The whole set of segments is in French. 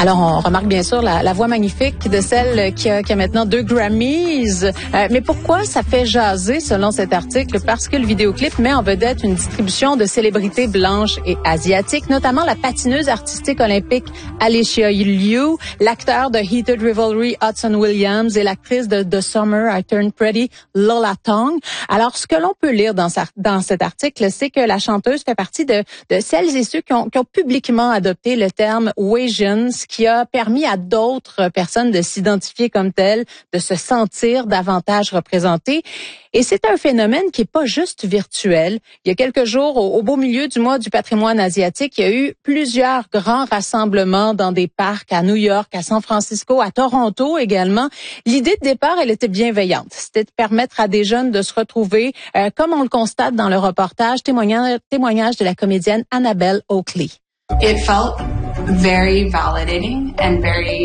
Alors, on remarque bien sûr la voix magnifique de celle qui a maintenant 2 Grammys. Mais pourquoi ça fait jaser, selon cet article? Parce que le vidéoclip met en vedette une distribution de célébrités blanches et asiatiques, notamment la patineuse artistique olympique Alicia Liu, l'acteur de Heated Revelry Hudson Williams et l'actrice de The Summer I Turned Pretty Lola Tong. Alors, ce que l'on peut lire dans cet article, c'est que la chanteuse fait partie de celles et ceux qui ont publiquement adopté le terme Wasian, ce qui a permis à d'autres personnes de s'identifier comme telles, de se sentir davantage représentées. Et c'est un phénomène qui est pas juste virtuel. Il y a quelques jours, au beau milieu du mois du patrimoine asiatique, il y a eu plusieurs grands rassemblements dans des parcs à New York, à San Francisco, à Toronto également. L'idée de départ, elle était bienveillante. C'était de permettre à des jeunes de se retrouver, comme on le constate dans le reportage, témoignage de la comédienne Annabelle Oakley. It felt very validating and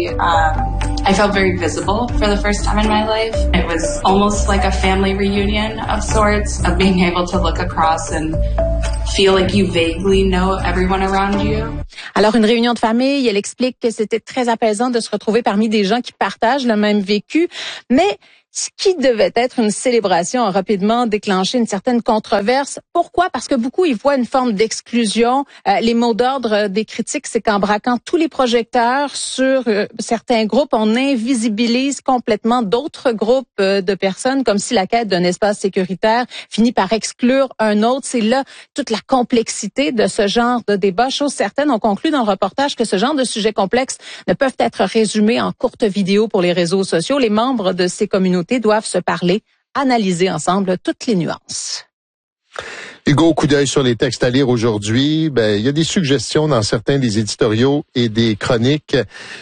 I felt very visible for the first time in my life. It was almost like a family reunion of sorts, of being able to look across and feel like you vaguely know everyone around you. Alors, une réunion de famille, elle explique que c'était très apaisant de se retrouver parmi des gens qui partagent le même vécu, mais ce qui devait être une célébration a rapidement déclenché une certaine controverse. Pourquoi? Parce que beaucoup y voient une forme d'exclusion. Les mots d'ordre des critiques, c'est qu'en braquant tous les projecteurs sur certains groupes, on invisibilise complètement d'autres groupes de personnes, comme si la quête d'un espace sécuritaire finit par exclure un autre. C'est là toute la complexité de ce genre de débat. Chose certaine, on conclut dans le reportage que ce genre de sujets complexes ne peuvent être résumés en courtes vidéos pour les réseaux sociaux. Les membres de ces communautés doivent se parler, analyser ensemble toutes les nuances. Hugo, coup d'œil sur les textes à lire aujourd'hui. Il y a des suggestions dans certains des éditoriaux et des chroniques,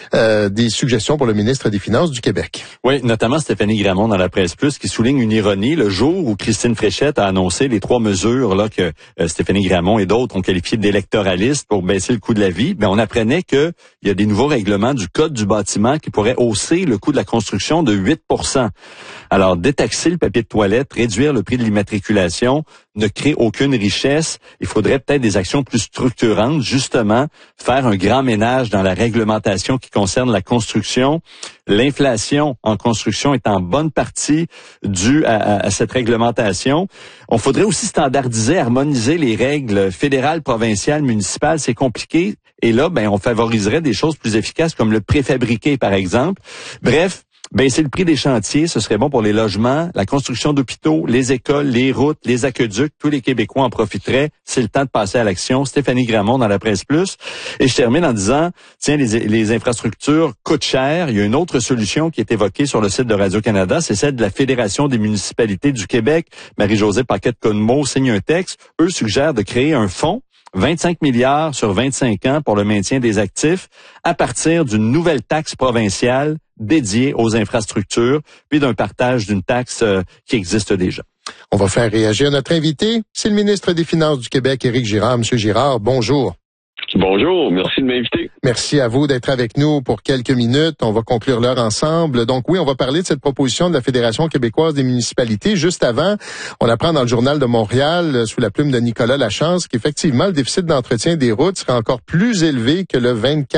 des suggestions pour le ministre des Finances du Québec. Oui, notamment Stéphanie Gramont dans la Presse Plus qui souligne une ironie le jour où Christine Fréchette a annoncé les 3 mesures là que Stéphanie Gramont et d'autres ont qualifiées d'électoralistes pour baisser le coût de la vie. On apprenait que il y a des nouveaux règlements du Code du bâtiment qui pourraient hausser le coût de la construction de 8%. Alors, détaxer le papier de toilette, réduire le prix de l'immatriculation, ne crée aucune richesse. Il faudrait peut-être des actions plus structurantes, justement, faire un grand ménage dans la réglementation qui concerne la construction. L'inflation en construction est en bonne partie due à cette réglementation. On faudrait aussi standardiser, harmoniser les règles fédérales, provinciales, municipales. C'est compliqué. Et là, on favoriserait des choses plus efficaces comme le préfabriqué, par exemple. Bref, baisser le prix des chantiers, ce serait bon pour les logements, la construction d'hôpitaux, les écoles, les routes, les aqueducs. Tous les Québécois en profiteraient. C'est le temps de passer à l'action. Stéphanie Gramont dans la Presse Plus. Et je termine en disant, tiens, les infrastructures coûtent cher. Il y a une autre solution qui est évoquée sur le site de Radio-Canada, c'est celle de la Fédération des municipalités du Québec. Marie-Josée Paquette-Connemeau signe un texte. Eux suggèrent de créer un fonds 25 milliards sur 25 ans pour le maintien des actifs à partir d'une nouvelle taxe provinciale dédiée aux infrastructures, puis d'un partage d'une taxe qui existe déjà. On va faire réagir notre invité. C'est le ministre des Finances du Québec, Éric Girard. Monsieur Girard, bonjour. Bonjour, merci de m'inviter. Merci à vous d'être avec nous pour quelques minutes. On va conclure l'heure ensemble. Donc oui, on va parler de cette proposition de la Fédération québécoise des municipalités. Juste avant, on apprend dans le Journal de Montréal, sous la plume de Nicolas Lachance, qu'effectivement, le déficit d'entretien des routes serait encore plus élevé que le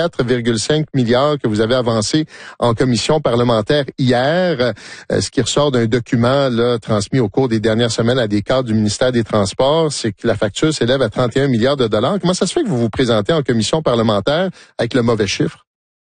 24,5 milliards que vous avez avancé en commission parlementaire hier. Ce qui ressort d'un document là transmis au cours des dernières semaines à des cadres du ministère des Transports, c'est que la facture s'élève à 31 milliards de dollars. Comment ça se fait que vous vous présentez en commission parlementaire avec le mauvais chiffre?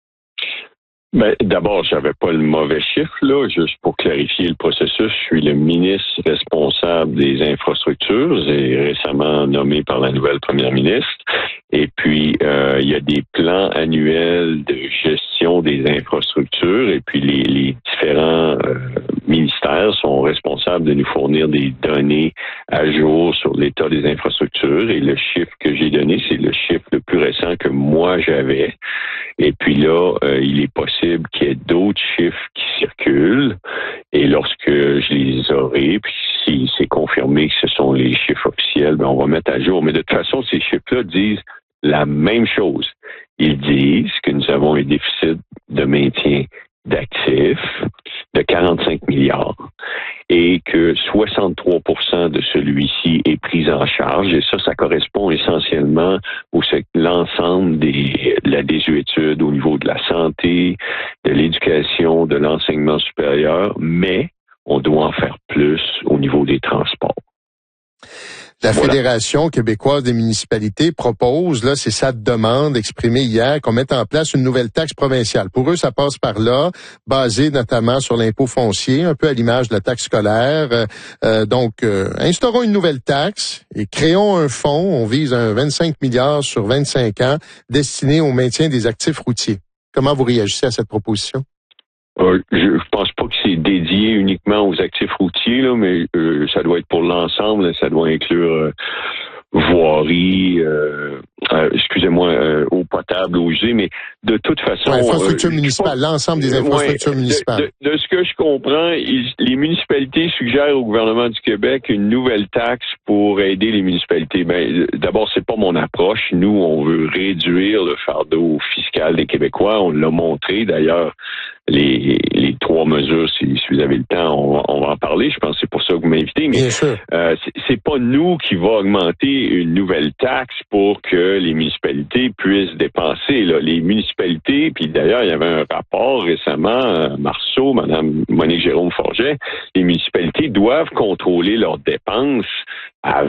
D'abord, j'avais pas le mauvais chiffre, là. Juste pour clarifier le processus, je suis le ministre responsable des infrastructures et récemment nommé par la nouvelle première ministre. Et puis, il y a des plans annuels de gestion des infrastructures et puis les différents ministères sont responsables de nous fournir des données à jour sur l'état des infrastructures. Et le chiffre que j'ai donné, c'est le chiffre le plus récent que moi j'avais. Et puis là, il est possible qu'il y ait d'autres chiffres qui circulent. Et lorsque je les aurai, puis si c'est confirmé que ce sont les chiffres officiels, on va mettre à jour. Mais de toute façon, ces chiffres-là disent la même chose. Ils disent que nous avons un déficit de maintien d'actifs de 45 milliards. et que 63% de celui-ci est pris en charge. Et ça correspond essentiellement au l'ensemble de la désuétude au niveau de la santé, de l'éducation, de l'enseignement supérieur, mais on doit en faire plus au niveau des transports. La Voilà. Fédération québécoise des municipalités propose, là, c'est sa demande exprimée hier, qu'on mette en place une nouvelle taxe provinciale. Pour eux, ça passe par là, basée notamment sur l'impôt foncier, un peu à l'image de la taxe scolaire. Donc, instaurons une nouvelle taxe et créons un fonds. On vise un 25 milliards sur 25 ans destiné au maintien des actifs routiers. Comment vous réagissez à cette proposition? Je pense pas que c'est dédié uniquement aux actifs routiers, là, mais ça doit être pour l'ensemble. Ça doit inclure voirie, eau potable, eau usée, mais de toute façon... infrastructure municipale, l'ensemble des infrastructures municipales. De ce que je comprends, les municipalités suggèrent au gouvernement du Québec une nouvelle taxe pour aider les municipalités. Ben, d'abord, c'est pas mon approche. Nous, on veut réduire le fardeau fiscal des Québécois. On l'a montré, d'ailleurs. Les trois mesures, si vous avez le temps, on va en parler. Je pense que c'est pour ça que vous m'invitez. Mais c'est pas nous qui va augmenter une nouvelle taxe pour que les municipalités puissent dépenser. Là. Les municipalités, puis d'ailleurs, il y avait un rapport récemment, Marceau, Mme Monique Jérôme-Forget, les municipalités doivent contrôler leurs dépenses